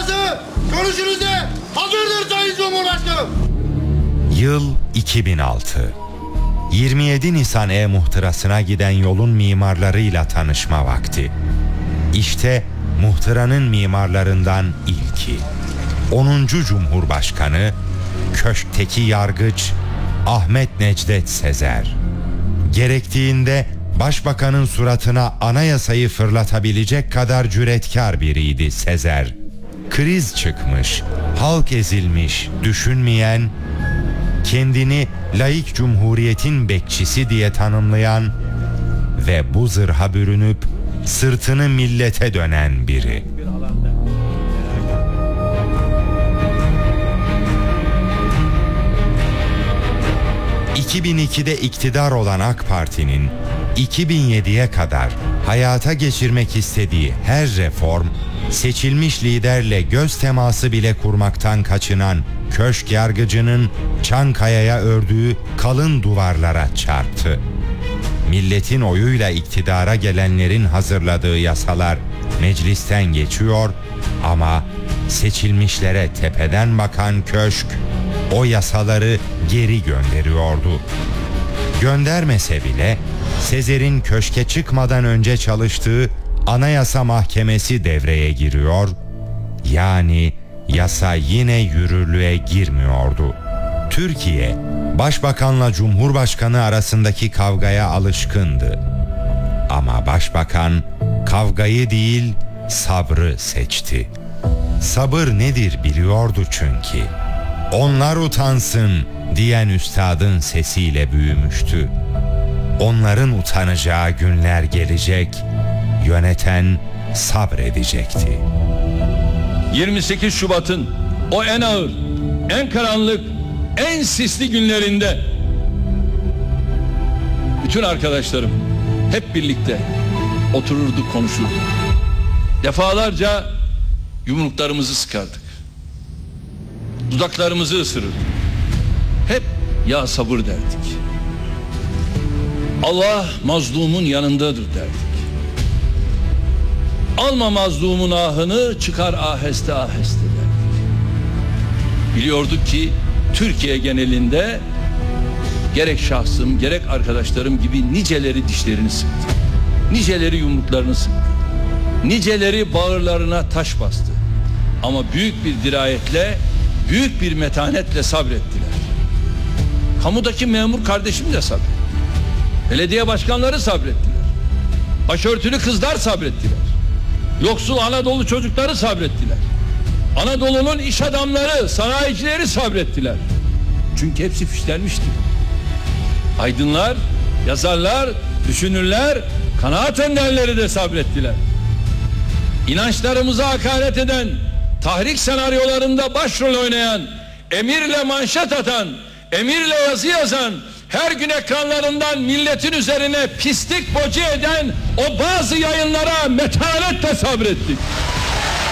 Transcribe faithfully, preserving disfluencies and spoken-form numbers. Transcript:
Muhtırası görüşünüze hazırdır Sayın Cumhurbaşkanım. Yıl iki bin altı. yirmi yedi Nisan E-Muhtırası'na giden yolun mimarlarıyla tanışma vakti. İşte muhtıranın mimarlarından ilki. onuncu Cumhurbaşkanı, köşkteki yargıç Ahmet Necdet Sezer. Gerektiğinde Başbakanın suratına anayasayı fırlatabilecek kadar cüretkar biriydi Sezer. Kriz çıkmış, halk ezilmiş, düşünmeyen, kendini laik cumhuriyetin bekçisi diye tanımlayan ve bu zırha bürünüp sırtını millete dönen biri. iki bin ikide iktidar olan AK Parti'nin iki bin yediye kadar hayata geçirmek istediği her reform, seçilmiş liderle göz teması bile kurmaktan kaçınan köşk yargıcının Çankaya'ya ördüğü kalın duvarlara çarptı. Milletin oyuyla iktidara gelenlerin hazırladığı yasalar meclisten geçiyor ama seçilmişlere tepeden bakan köşk o yasaları geri gönderiyordu. Göndermese bile Sezer'in köşke çıkmadan önce çalıştığı Anayasa Mahkemesi devreye giriyor, yani yasa yine yürürlüğe girmiyordu. Türkiye, Başbakanla Cumhurbaşkanı arasındaki kavgaya alışkındı. Ama Başbakan kavgayı değil, sabrı seçti. Sabır nedir biliyordu çünkü. Onlar utansın diyen üstadın sesiyle büyümüştü. Onların utanacağı günler gelecek, yöneten sabredecekti. yirmi sekiz Şubat'ın o en ağır, en karanlık, en sisli günlerinde bütün arkadaşlarım hep birlikte otururduk, konuşurduk. Defalarca yumruklarımızı sıkardık. Dudaklarımızı ısırırdık. Hep ya sabır derdik. Allah mazlumun yanındadır derdik. Alma mazlumun ahını, çıkar aheste aheste derdik. Biliyorduk ki Türkiye genelinde gerek şahsım gerek arkadaşlarım gibi niceleri dişlerini sıktı. Niceleri yumruklarını sıktı. Niceleri bağırlarına taş bastı. Ama büyük bir dirayetle, büyük bir metanetle sabrettiler. Kamudaki memur kardeşim de sabretti. Belediye başkanları sabrettiler. Başörtülü kızlar sabrettiler. Yoksul Anadolu çocukları sabrettiler. Anadolu'nun iş adamları, sanayicileri sabrettiler. Çünkü hepsi fişlenmişti. Aydınlar, yazarlar, düşünürler, kanaat önderleri de sabrettiler. İnançlarımıza hakaret eden, tahrik senaryolarında başrol oynayan, emirle manşet atan, emirle yazı yazan, her gün ekranlarından milletin üzerine pislik boca eden o bazı yayınlara metanetle sabrettik.